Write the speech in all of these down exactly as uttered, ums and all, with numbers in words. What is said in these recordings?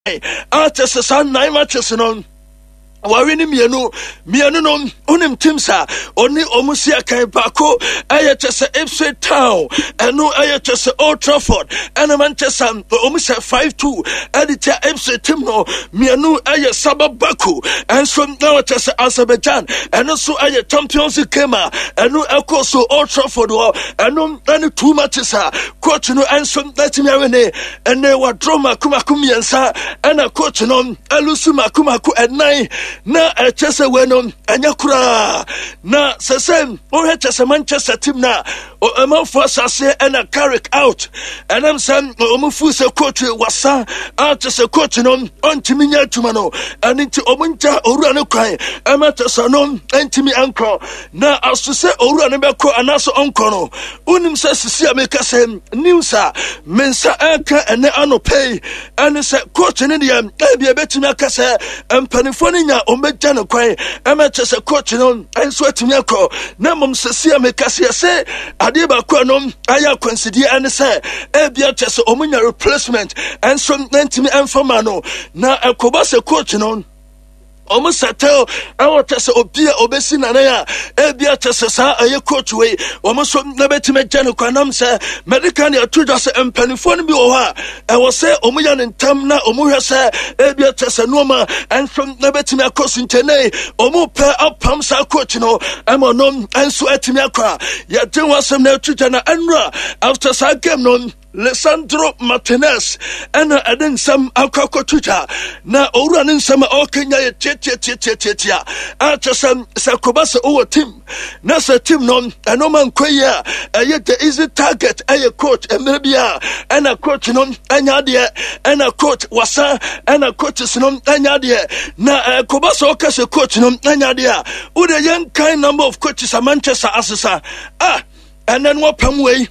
Artist san nine matches no Warini mienu mienu no onim timsa oni omusia kan bako aye chese Ipswich Town eno aye chese Old Trafford eno Manchester omusia five two edita Ipswich team no mienu aye Sababaku enso na chese Azerbaijan eno so aye Champions League kema eno ekoso Old Trafford wo eno eno two matches a coach no enso letimi awene ene wa drama kuma kumiensa ena coach no elusu makuma ku enai na echese wenom anya kura na sesem o hechese Manchester team na o emanfo asase ena carrick out enam sam o mufu se coach wasa atese coach no ontimi nya tuma no anti omunja owura ne kwan ematese no antimi anko na asuse owura ne beko anaso onko no unim se sisi ameka se newsa mensa aka ene anopay ene se coach ne dia ebia betimi aka se empanifo ne nya Jano kwai emeche se coach no enso atimi akọ na mom sese amekase se ade ba kwa no aya consider ene se ebia chese omunya replacement enso ntimi enfama no na ekoba se coach no omo settle awo tese obia obesi nana ya ebia tese sa aye coach we omo so na betime jane kwanam se medical ya tuja se empanifo bi o ha e wo se omo ya ntam na omo hwe se ebia tese no ma enso na betime akosu ntene omo pe apam sa coach no emo no enso atime akwa ya den wasem na tuja na enra after sa game no Lisandro Martinez ena eden sam akako tuja na owura ne nsam o Kenya ye tietie tietie tietie a chesam sakobase o team na sa team no eno man kwaya eye the easy target eye coach emrebia ena coach no anya de ena coach wasa ena coaches no anya de na kobase o kase coach no anya de a wo the young kind number of coaches a Manchester asesa ah and then what pam way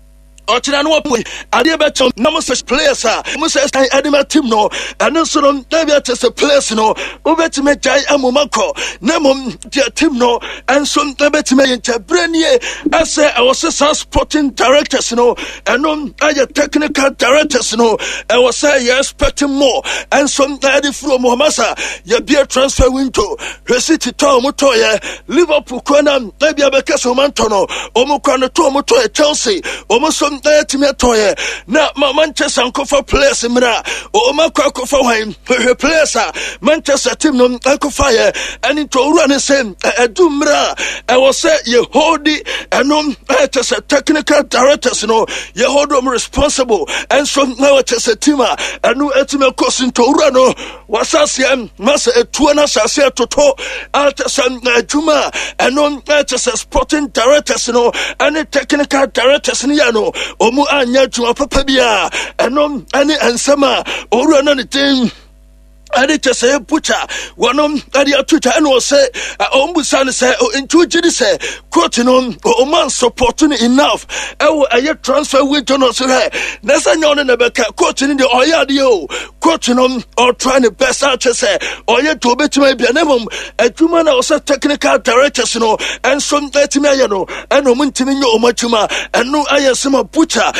Ochina no point ade beto na mo se players a mo se adema team no eno so no na be se players no obetime jai amomako na mom dia team no enso na betime yencha branie ase I was a sporting directors no eno aye technical directors no I was say you expecting more enso na dey from Mohamasa ya be transfer window receipt to mo to ye Liverpool kwana na bia be keso manto no omo kwana to mo to Chelsea omo so na timi toye na Manchester nkofa players mra o makwa kofa wan players a Manchester team no akofa ye ani to ru an sen adu mra e wo say ye holdi eno it is a technical directors no ye hold them responsible and so now it is a team anu etime kosin to ru no wasasiam masa etuo na sase toto atasan aduma eno it is a sporting directors no ani technical directors ni ya no omu anya tuma papa bia eno ani ansama owura na ne tin ade chese pucha wonom ade atucha eno se ombusa ne se intuji se coach no o man support enough e wo aye transfer window no so he na sa nyon na beka coach ni de oya de o coach no or trying the best out chese oya to betima bia na mom aduma na o se technical directors no enso letimi aye no eno muntimi nyo o matuma eno aye sema pucha